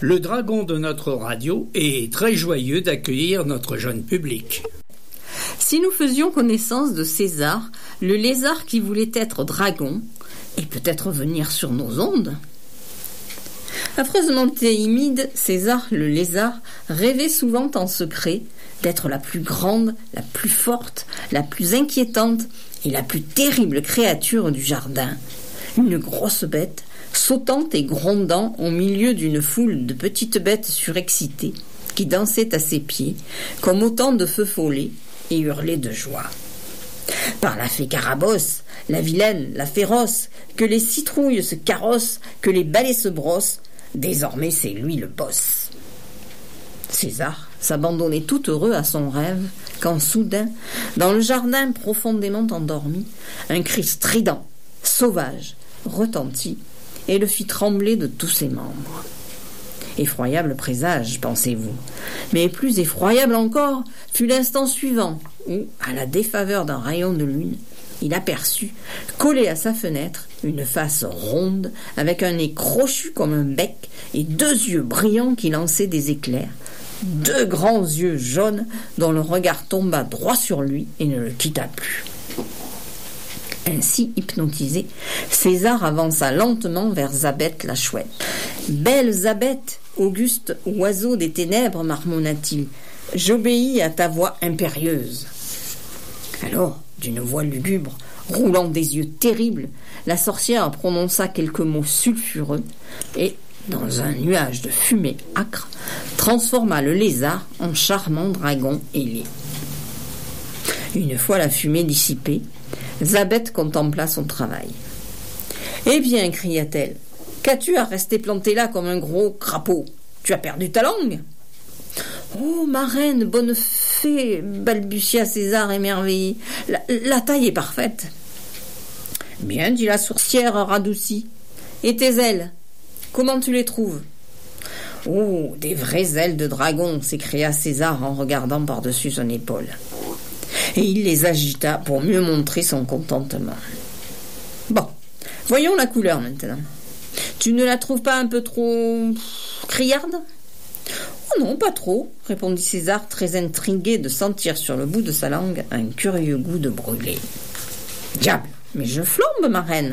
Le dragon de notre radio est très joyeux d'accueillir notre jeune public. Si nous faisions connaissance de César, le lézard qui voulait être dragon, et peut-être venir sur nos ondes. Affreusement timide, César le lézard rêvait souvent en secret d'être la plus grande, la plus forte, la plus inquiétante et la plus terrible créature du jardin. Une grosse bête, sautant et grondant au milieu d'une foule de petites bêtes surexcitées qui dansaient à ses pieds comme autant de feux follets et hurlaient de joie. Par la fée Carabosse, la vilaine, la féroce, que les citrouilles se carrossent, que les balais se brossent, désormais c'est lui le boss. César s'abandonnait tout heureux à son rêve, quand soudain, dans le jardin profondément endormi, un cri strident, sauvage, retentit et le fit trembler de tous ses membres. Effroyable présage, pensez-vous. Mais plus effroyable encore fut l'instant suivant où, à la défaveur d'un rayon de lune, il aperçut, collé à sa fenêtre, une face ronde, avec un nez crochu comme un bec et 2 yeux brillants qui lançaient des éclairs, 2 grands yeux jaunes dont le regard tomba droit sur lui et ne le quitta plus. Ainsi hypnotisé, César avança lentement vers Zabeth la chouette. « Belle Zabeth, auguste oiseau des ténèbres, marmonna-t-il, j'obéis à ta voix impérieuse. » Alors, d'une voix lugubre, roulant des yeux terribles, la sorcière prononça quelques mots sulfureux et, dans un nuage de fumée âcre, transforma le lézard en charmant dragon ailé. Une fois la fumée dissipée, Zabeth contempla son travail. « Eh bien, cria-t-elle, qu'as-tu à rester planté là comme un gros crapaud? Tu as perdu ta langue ?»« Oh, ma reine, bonne fée, balbutia César émerveillé, la taille est parfaite. »« Bien, dit la sorcière radoucie. Et tes ailes, comment tu les trouves ?»« Oh, des vraies ailes de dragon, s'écria César en regardant par-dessus son épaule. Et il les agita pour mieux montrer son contentement. « Bon, voyons la couleur maintenant. Tu ne la trouves pas un peu trop criarde ?»« Oh non, pas trop, répondit César, très intrigué de sentir sur le bout de sa langue un curieux goût de brûlé. « Diable, mais je flambe, ma reine !»